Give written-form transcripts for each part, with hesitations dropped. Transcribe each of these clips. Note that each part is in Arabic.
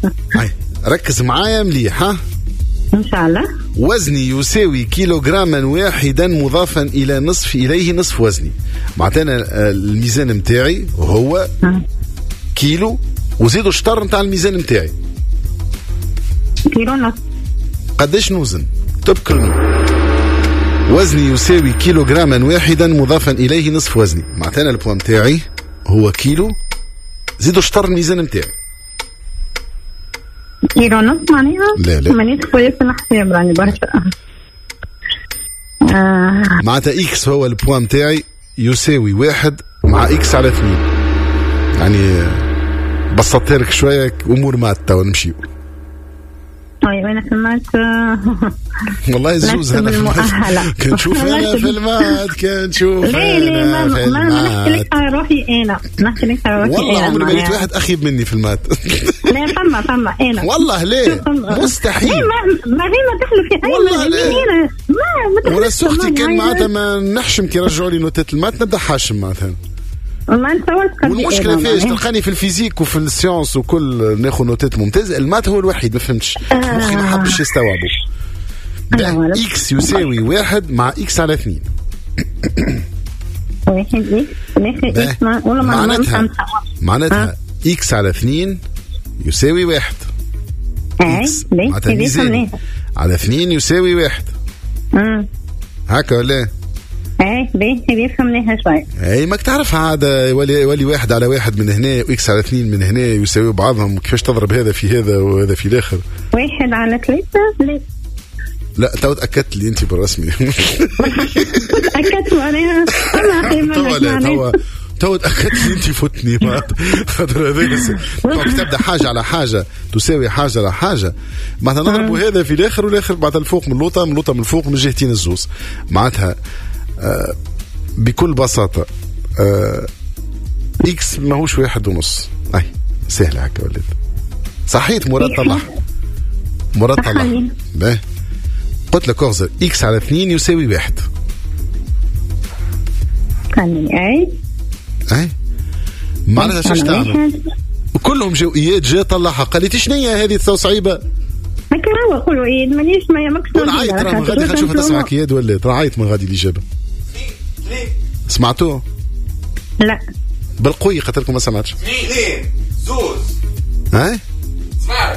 ركز معايا مليح ها. إن شاء الله. وزني يساوي كيلوغراما واحدا مضافا إليه نصف وزني. معناتها الميزان متاعي هو كيلو وزيدوا شطر نتاع الميزان متاعي كيلو ونص. قداش نوزن؟ تبكرني. وزني يساوي كيلوغراما واحدا مضافا إليه نصف وزني. معناتها البوان متاعي هو كيلو زيدوا شطر الميزان متاعي. كيلو ونص معناها؟ لا مانيش كويس نحسب راني برشا. معناتها إكس هو البوان متاعي يساوي 1 مع إكس على 2. يعني بسطت لك شوية أمور مات توا نمشيو. طيب أنا في المات والله الزوز أنا في المات كنشوف أنا في المات كنشوف لا ما نحكي لك على روحي أنا نحكي لك على روحي والله عمري ما لقيت واحد أخيب مني في المات. لا فما أنا والله ليه مستحيل ما تحلو في أي والله ليه ما ولا سختي كان معناتها ما نحشم كي رجعوا لي نوتات المات نبدأ حاشم معناتها. والمشكلة فيش تلقاني في الفيزيك وفي السيونس وكل ناخذ نوتات ممتازة. المات هو الوحيد ما فهمتش مخي ما حبش يستوعبه. إكس يساوي 1 مع إكس على 2. معناتها إكس على 2 يساوي 1. إكس معناتها ميزان على 2 يساوي 1. هكا ولا باهي فهمناها شوي. اي ماك تعرف عادة ولي 1 على 1 من هنا وإكس على 2 من هنا يساوي بعضهم. كيفاش تضرب هذا في هذا وهذا في الآخر؟ 1 على 3 لا تو تأكدت لي أنت بالرسمي. تأكدت معناها تو تأكدت لي أنت فتني ما خاطر هذا تبدأ حاجة على حاجة تساوي حاجة على حاجة. معناتها نضربوا هذا في الآخر والآخر بعد الفوق من اللوطة من الفوق من جهتين الزوز. معناتها بكل بساطة إكس ماهوش 1.5. أي سهلة هكا ولد. صحيت مراد طلع باهي. قلت لك أغزر إكس على 2 يساوي 1. أي معناتها شاش تعمل وكلهم جو إياد جا طلعها قال لي تشنية هذه تصو صعيبة هكا هو قولوا إياد مانيش ما يمكش عيط راه من غادي خنشوف تسمعك إياد ولا عيط من غادي الإجابة. سمعتوه؟ لا بالقوي قتلكم ما سمعتش. 2 زوز هاي سمعت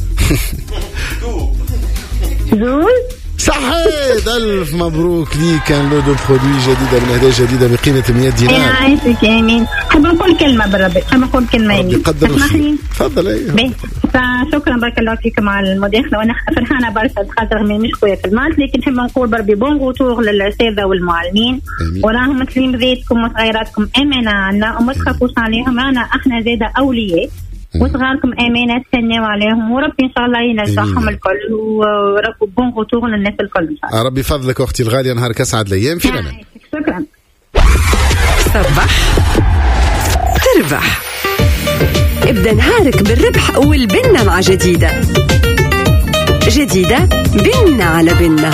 زوز صحيت. ألف مبروك لي. كان لودو برودوي جديدة من أهداء جديدة بقيمة 100 دينار. أنا عايشك يا أمين. حاب نقول كلمة بالربي حاب نقول كلمة يمين يقدر الخير. تفضل. شكرا بارك الله فيكم على المداخلة وأنا فرحانة برشا خاطر مش خويا في المات لكن نحب نقول بربي بون غوتور للأساتذة والمعلمين وراهم تلاميذاتكم وصغيراتكم أمانة عنا وما تخافوش عليهم رانا احنا زادة أولياء وصغاركم أمانة تسنوا عليهم وربي إن شاء الله ينجحهم الكل وربي بون غوتور للناس الكل إن شاء الله. ربي فضلك أختي الغالية نهارك أسعد الأيام في أمان. شكرا. صباح تربح. ابدأ نهارك بالربح والبنة مع جديدة بنة على بنة.